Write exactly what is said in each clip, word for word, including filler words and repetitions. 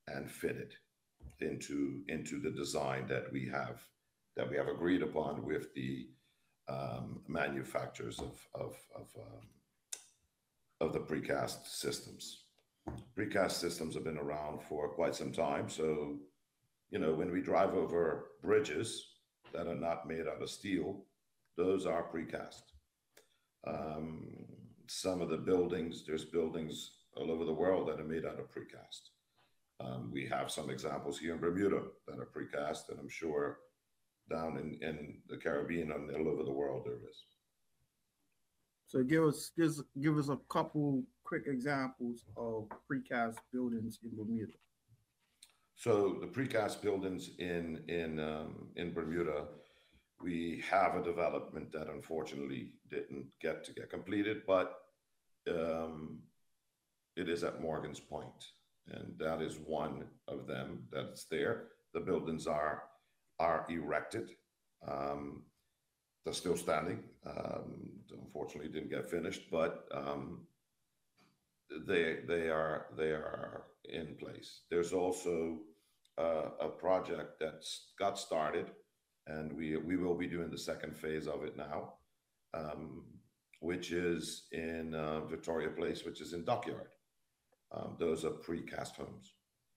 and fitted into into the design that we have that we have agreed upon with the um, manufacturers of of of, um, of the precast systems. Precast systems have been around for quite some time, so you know when we drive over bridges that are not made out of steel, those are precast. Um, some of the buildings, there's buildings all over the world that are made out of precast. Um, we have some examples here in Bermuda that are precast, and I'm sure down in, in the Caribbean and all over the world there is. So give us give us, give us a couple quick examples of precast buildings in Bermuda. So the precast buildings in in um, in Bermuda, we have a development that unfortunately didn't get to get completed, but um, it is at Morgan's Point, and that is one of them that's there. The buildings are are erected. Um, they're still standing. Um, unfortunately, didn't get finished, but um, they they are they are in place. There's also uh, a project that's got started, and we we will be doing the second phase of it now, um, which is in uh, Victoria Place, which is in Dockyard. Um, those are precast homes.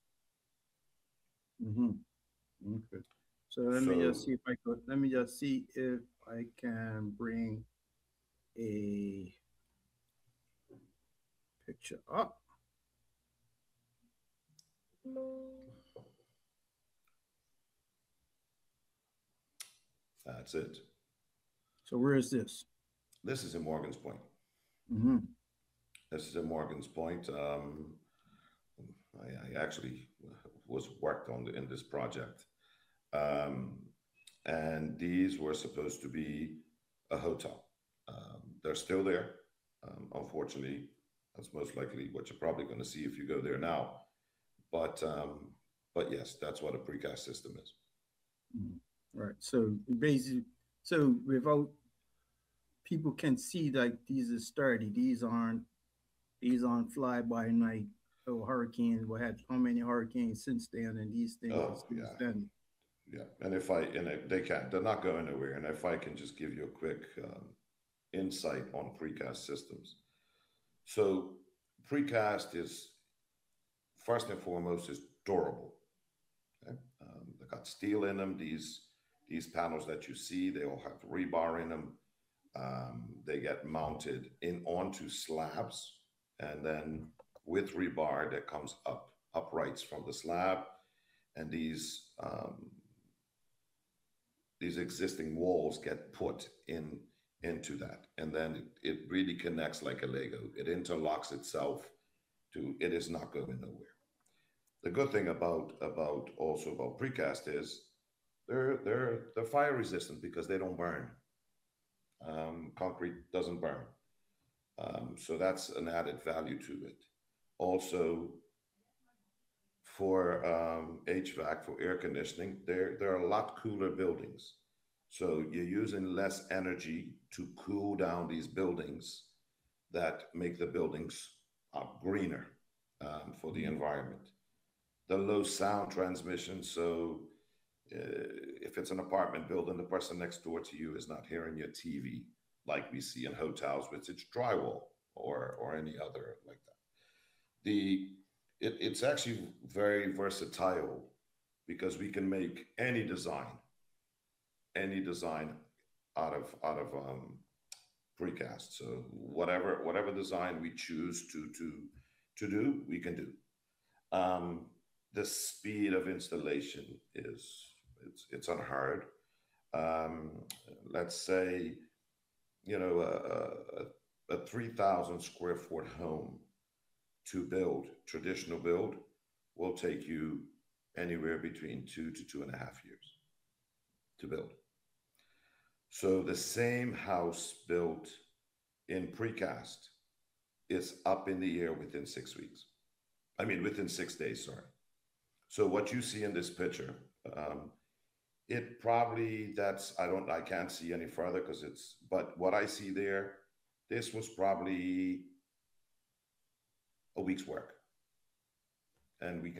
Mm-hmm. Okay. So let me just So see if I could. Let me just see if I can bring a picture up. that's it. So where is this? This is in Morgan's Point. Mm-hmm. This is in Morgan's Point. Um, I, I actually was worked on the, in this project. Um, and these were supposed to be a hotel. Um, they're still there. Um, unfortunately, that's most likely what you're probably going to see if you go there now. But um, but yes, that's what a precast system is. Mm-hmm. Right. So basically, so without people can see like these are sturdy. These aren't these aren't fly by night or hurricanes. We had how many hurricanes since then, and these things are Oh still yeah, standing. yeah. And if I and if they can't, they're not going anywhere. And if I can just give you a quick um, insight on precast systems, so precast is first and foremost is durable. Okay? Um, they got steel in them. These these panels that you see, they all have rebar in them. Um, they get mounted in onto slabs, and then with rebar that comes up uprights from the slab, and these um, these existing walls get put in into that, and then it, it really connects like a Lego. It interlocks itself to. It is not going nowhere. The good thing about about also about precast is they're they're they're fire resistant because they don't burn. Um, concrete doesn't burn, um, so that's an added value to it. Also, for um, H V A C, for air conditioning, there there are a lot cooler buildings, so you're using less energy to cool down these buildings that make the buildings uh, greener um, for the environment. The low sound transmission, so uh, if it's an apartment building, the person next door to you is not hearing your T V like we see in hotels, which it's drywall or or any other like that. The it, it's actually very versatile because we can make any design, any design out of out of um, precast. So whatever whatever design we choose to to to do, we can do. Um, the speed of installation is it's it's unheard. Um, let's say you know a, a, a three thousand square foot home to build traditional build will take you anywhere between two to two and a half years to build. So the same house built in precast is up in the air within six weeks. I mean, within six days, sorry. So what you see in this picture, um, it probably that's I don't I can't see any further because it's but what I see there, this was probably a week's work, and we can